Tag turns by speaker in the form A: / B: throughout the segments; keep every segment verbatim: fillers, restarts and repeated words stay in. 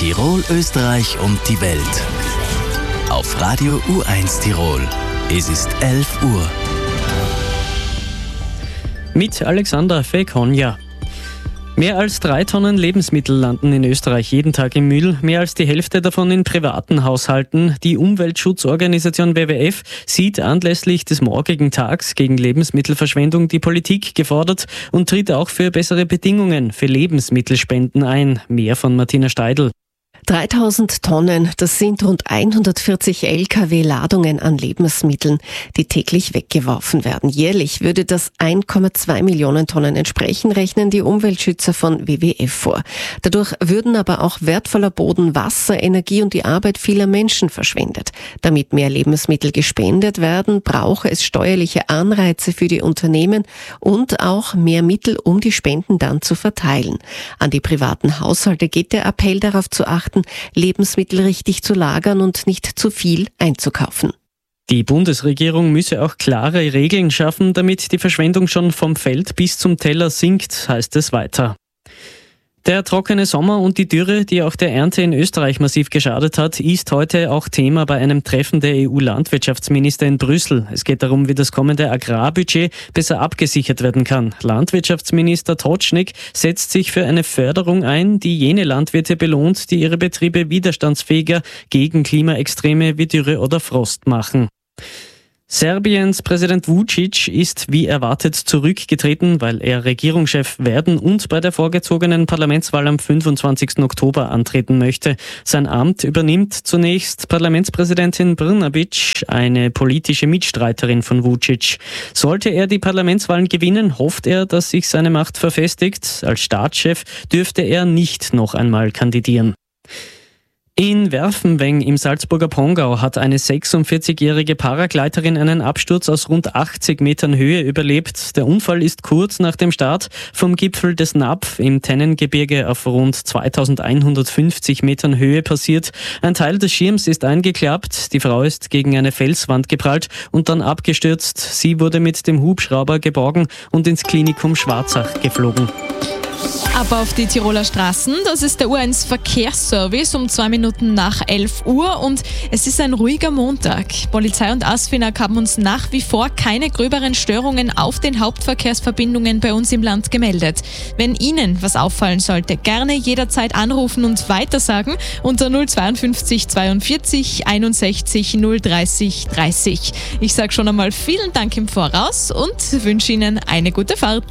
A: Tirol, Österreich und die Welt. Auf Radio U eins Tirol. Es ist elf Uhr.
B: Mit Alexander Fekonja. Mehr als drei Tonnen Lebensmittel landen in Österreich jeden Tag im Müll, mehr als die Hälfte davon in privaten Haushalten. Die Umweltschutzorganisation W W F sieht anlässlich des morgigen Tags gegen Lebensmittelverschwendung die Politik gefordert und tritt auch für bessere Bedingungen für Lebensmittelspenden ein. Mehr von Martina Steidl.
C: dreitausend Tonnen, das sind rund hundertvierzig L K W-Ladungen an Lebensmitteln, die täglich weggeworfen werden. Jährlich würde das eins Komma zwei Millionen Tonnen entsprechen, rechnen die Umweltschützer von W W F vor. Dadurch würden aber auch wertvoller Boden, Wasser, Energie und die Arbeit vieler Menschen verschwendet. Damit mehr Lebensmittel gespendet werden, brauche es steuerliche Anreize für die Unternehmen und auch mehr Mittel, um die Spenden dann zu verteilen. An die privaten Haushalte geht der Appell, darauf zu achten, Lebensmittel richtig zu lagern und nicht zu viel einzukaufen.
B: Die Bundesregierung müsse auch klare Regeln schaffen, damit die Verschwendung schon vom Feld bis zum Teller sinkt, heißt es weiter. Der trockene Sommer und die Dürre, die auch der Ernte in Österreich massiv geschadet hat, ist heute auch Thema bei einem Treffen der E U-Landwirtschaftsminister in Brüssel. Es geht darum, wie das kommende Agrarbudget besser abgesichert werden kann. Landwirtschaftsminister Tocznik setzt sich für eine Förderung ein, die jene Landwirte belohnt, die ihre Betriebe widerstandsfähiger gegen Klimaextreme wie Dürre oder Frost machen. Serbiens Präsident Vučić ist wie erwartet zurückgetreten, weil er Regierungschef werden und bei der vorgezogenen Parlamentswahl am fünfundzwanzigsten Oktober antreten möchte. Sein Amt übernimmt zunächst Parlamentspräsidentin Brnabić, eine politische Mitstreiterin von Vučić. Sollte er die Parlamentswahlen gewinnen, hofft er, dass sich seine Macht verfestigt. Als Staatschef dürfte er nicht noch einmal kandidieren. In Werfenweng im Salzburger Pongau hat eine sechsundvierzigjährige Paragleiterin einen Absturz aus rund achtzig Metern Höhe überlebt. Der Unfall ist kurz nach dem Start vom Gipfel des Napf im Tennengebirge auf rund zweitausendeinhundertfünfzig Metern Höhe passiert. Ein Teil des Schirms ist eingeklappt. Die Frau ist gegen eine Felswand geprallt und dann abgestürzt. Sie wurde mit dem Hubschrauber geborgen und ins Klinikum Schwarzach geflogen.
D: Ab auf die Tiroler Straßen, das ist der U eins Verkehrsservice um zwei Minuten nach elf Uhr und es ist ein ruhiger Montag. Polizei und ASFINAG haben uns nach wie vor keine gröberen Störungen auf den Hauptverkehrsverbindungen bei uns im Land gemeldet. Wenn Ihnen was auffallen sollte, gerne jederzeit anrufen und weitersagen unter null zweiundfünfzig zweiundvierzig einundsechzig null dreißig dreißig. Ich sage schon einmal vielen Dank im Voraus und wünsche Ihnen eine gute Fahrt.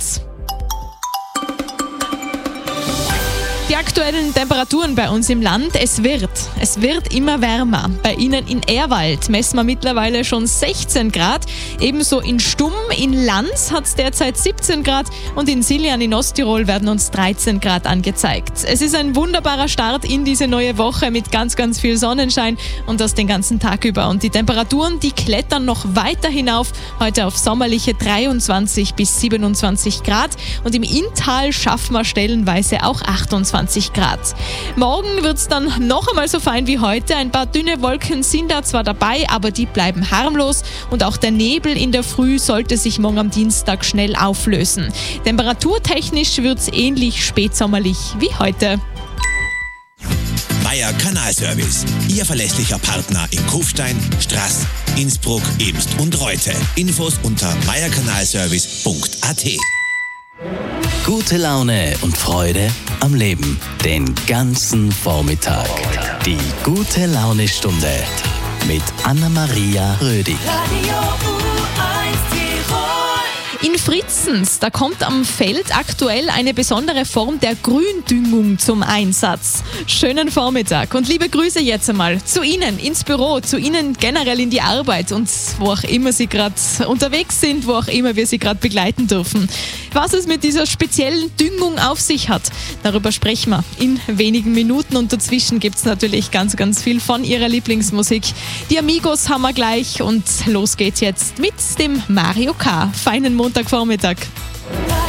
D: Die aktuellen Temperaturen bei uns im Land, es wird, es wird immer wärmer. Bei Ihnen in Ehrwald messen wir mittlerweile schon sechzehn Grad. Ebenso in Stumm, in Lanz hat es derzeit siebzehn Grad und in Siljan in Osttirol werden uns dreizehn Grad angezeigt. Es ist ein wunderbarer Start in diese neue Woche mit ganz, ganz viel Sonnenschein und das den ganzen Tag über. Und die Temperaturen, die klettern noch weiter hinauf. Heute auf sommerliche dreiundzwanzig bis siebenundzwanzig Grad und im Inntal schaffen wir stellenweise auch achtundzwanzig Grad. Morgen wird es dann noch einmal so fein wie heute. Ein paar dünne Wolken sind da zwar dabei, aber die bleiben harmlos und auch der Nebel in der Früh sollte sich morgen am Dienstag schnell auflösen. Temperaturtechnisch wird es ähnlich spätsommerlich wie heute.
E: Meier Kanalservice, Ihr verlässlicher Partner in Kufstein, Straß, Innsbruck, Ebst und Reute. Infos unter meierkanalservice punkt a t.
A: Gute Laune und Freude am Leben. Den ganzen Vormittag. Die gute Laune-Stunde mit Anna-Maria Rödi.
D: In Fritzens, da kommt am Feld aktuell eine besondere Form der Gründüngung zum Einsatz. Schönen Vormittag und liebe Grüße jetzt einmal zu Ihnen ins Büro, zu Ihnen generell in die Arbeit und wo auch immer Sie gerade unterwegs sind, wo auch immer wir Sie gerade begleiten dürfen. Was es mit dieser speziellen Düngung auf sich hat, darüber sprechen wir in wenigen Minuten und dazwischen gibt es natürlich ganz, ganz viel von Ihrer Lieblingsmusik. Die Amigos haben wir gleich und los geht's jetzt mit dem Mario K. Feinen Montagvormittag.